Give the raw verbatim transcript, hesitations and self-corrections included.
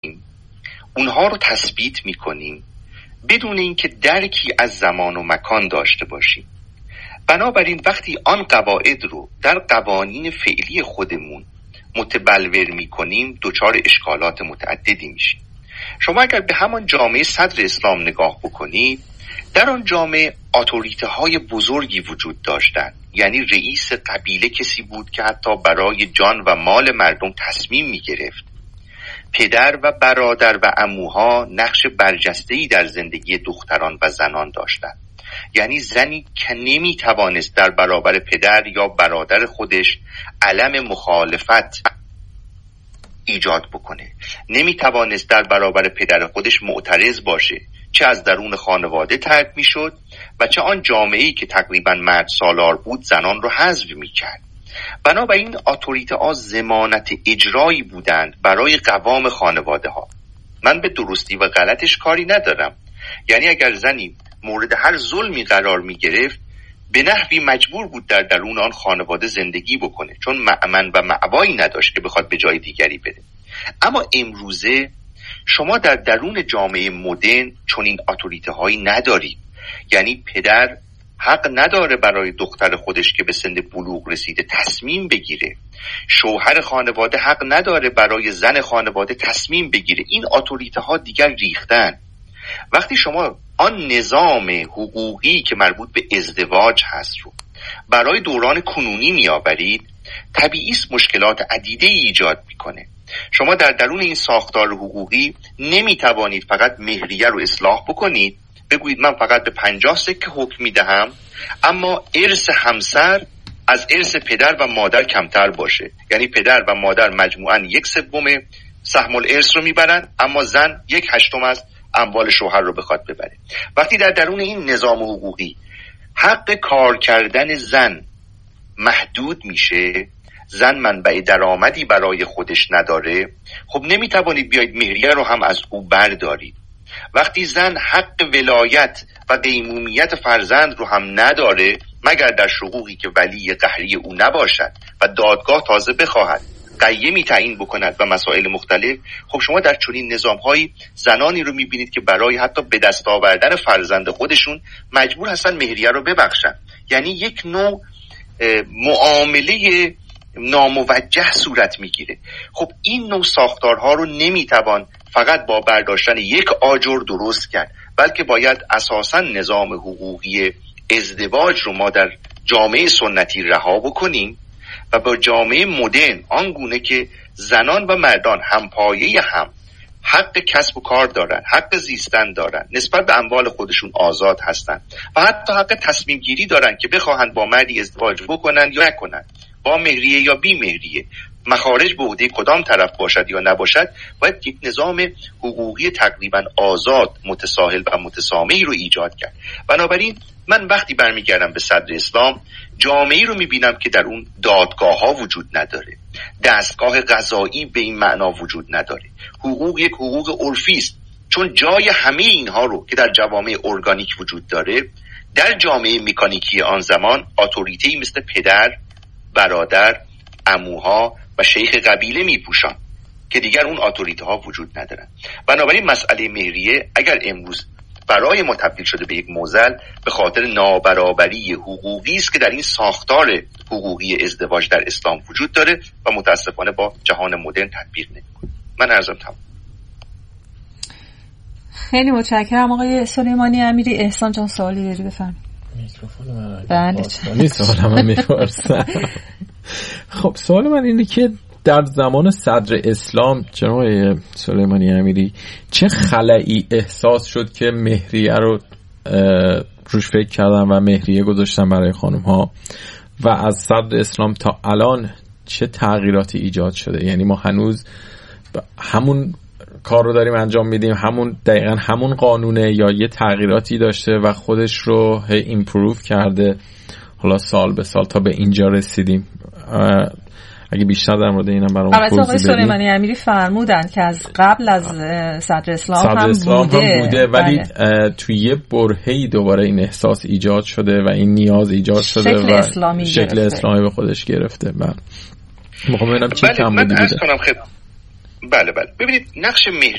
اونها رو تثبیت میکنیم بدون اینکه درکی از زمان و مکان داشته باشیم. بنابراین وقتی آن قواعد رو در قوانین فعلی خودمون متبلور میکنیم دچار اشکالات متعددی میشیم. شما اگر به همان جامعه صدر اسلام نگاه بکنید، در آن جامعه اتوریته های بزرگی وجود داشتند. یعنی رئیس قبیله کسی بود که حتی برای جان و مال مردم تصمیم میگرفت. پدر و برادر و عموها نقش برجسته‌ای در زندگی دختران و زنان داشتند. یعنی زنی که نمیتوانست در برابر پدر یا برادر خودش علم مخالفت ایجاد بکنه، نمیتوانست در برابر پدر خودش معترض باشه، چه از درون خانواده ترک میشد و چه آن جامعه‌ای که تقریبا مرد سالار بود زنان رو حذف میکرد. بنابراین اتوریته ها ضمانت اجرایی بودند برای قوام خانواده ها. من به درستی و غلطش کاری ندارم. یعنی اگر زنی مورد هر ظلمی قرار می گرفت به نحوی مجبور بود در درون آن خانواده زندگی بکنه، چون مأمن و مأوایی نداشت که بخواد به جای دیگری بره. اما امروزه شما در درون جامعه مدرن چنین اتوریته هایی ندارید. یعنی پدر حق نداره برای دختر خودش که به سن بلوغ رسیده تصمیم بگیره. شوهر خانواده حق نداره برای زن خانواده تصمیم بگیره. این اتوریته ها دیگر ریختن. وقتی شما آن نظام حقوقی که مربوط به ازدواج هست رو برای دوران کنونی میآورید، طبیعی است مشکلات عدیده ایجاد میکنه. شما در درون این ساختار حقوقی نمیتوانید فقط مهریه رو اصلاح بکنید، بگویید من فقط به پنجاه سکه حکم میدهم اما ارث همسر از ارث پدر و مادر کمتر باشه. یعنی پدر و مادر مجموعاً یک سوم سهم الارث رو میبرن اما زن یک هشتم از اموال شوهر رو بخواد ببره. وقتی در درون این نظام حقوقی حق کار کردن زن محدود میشه، زن منبع درآمدی برای خودش نداره، خب نمیتوانید بیاید مهریه رو هم از او بردارید. وقتی زن حق ولایت و قیمومیت فرزند رو هم نداره مگر در شقوقی که ولی قهری او نباشد و دادگاه تازه بخواهد قیمی تعیین بکند و مسائل مختلف، خب شما در چنین نظام‌هایی زنانی رو می‌بینید که برای حتی به دست آوردن فرزند خودشون مجبور هستن مهریه رو ببخشن. یعنی یک نوع معامله ناموجه صورت میگیره. خب این نوع ساختارها رو نمیتوان فقط با برداشتن یک آجر درست کرد، بلکه باید اساساً نظام حقوقی ازدواج رو ما در جامعه سنتی رها بکنیم و با جامعه مدرن آنگونه که زنان و مردان هم پایه هم حق کسب و کار دارن، حق زیستن دارن، نسبت به اموال خودشون آزاد هستن و حتی حق تصمیم گیری دارن که بخواهند با مردی ازدواج بکنن یا نکنن، با مهریه یا بی مهریه، مخارج به عهده کدام طرف باشد یا نباشد. باید یک نظام حقوقی تقریبا آزاد، متساهل و متسامحی رو ایجاد کرد. بنابراین من وقتی برمیگردم به صدر اسلام، جامعه‌ای رو میبینم که در اون دادگاه ها وجود نداره، دستگاه قضایی به این معنا وجود نداره، حقوق یک حقوق عرفی است، چون جای همه اینها رو که در جوامع ارگانیک وجود داره در جامعه مکانیکی آن زمان اتوریته‌ای مثل پدر، برادر، عموها و شیخ قبیله میپوشان که دیگر اون اتوریته ها وجود ندارن. بنابراین مسئله مهریه اگر امروز برای ما تبدیل شده به یک معضل، به خاطر نابرابری حقوقی است که در این ساختار حقوقی ازدواج در اسلام وجود داره و متاسفانه با جهان مدرن تطبیق نمی‌کنه. من عرضم تمام. خیلی متشکرم آقای سلیمانی امیری. احسان جان سوالی داری بفرمایید. میکروفون من بله نیست سوالم میپرسم. خب سوال من اینه که در زمان صدر اسلام جناب سلیمانی امیری چه خلایی احساس شد که مهریه رو روش فکر کردن و مهریه گذاشتن برای خانم ها و از صدر اسلام تا الان چه تغییراتی ایجاد شده؟ یعنی ما هنوز همون کار رو داریم انجام میدیم، همون دقیقا همون قانونه یا یه تغییراتی داشته و خودش رو هی ایمپروف کرده حالا سال به سال تا به اینجا رسیدیم؟ اگه بیشتر در مورد اینم برام توضیح بدید. آقای سلیمانی امیری فرمودن که از قبل از صدر اسلام, صدر هم, اسلام بوده. هم بوده ولی توی یه برهه‌ای دوباره این احساس ایجاد شده و این نیاز ایجاد شده شکل و اسلامی شکل گرفته. اسلامی به خودش گرفته. من میخوام ببینم چه بله کم بودی من عرض بوده. کنم خد... بله بله ببینید نقش